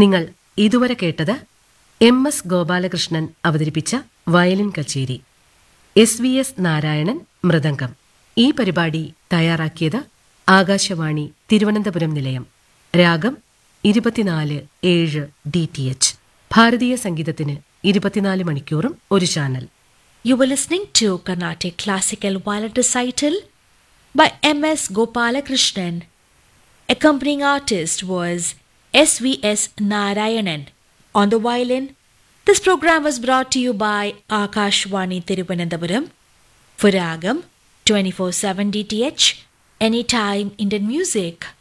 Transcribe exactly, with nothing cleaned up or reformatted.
നിങ്ങൾ ഇതുവരെ കേട്ടത് എം എസ് ഗോപാലകൃഷ്ണൻ അവതരിപ്പിച്ച വയലിൻ കച്ചേരി. S V S Narayanan mridangam. ഈ പരിപാടി തയ്യാറാക്കിയത് ആകാശവാണി തിരുവനന്തപുരം നിലയം. രാഗം ഇരുപത്തിനാല് ഏഴ് ഡി ടി എച്ച്. ഭാരതീയ സംഗീതത്തിന് ഇരുപത്തിനാല് മണിക്കൂറും ഒരു channel. You were listening to Carnatic Classical Violin Recital by M S Gopalakrishnan. Accompanying artist was S V S Narayanan. On the violin, this program was brought to you by Akashvani Thiruvananthapuram for Ragam twenty-four seven D T H, anytime Indian music.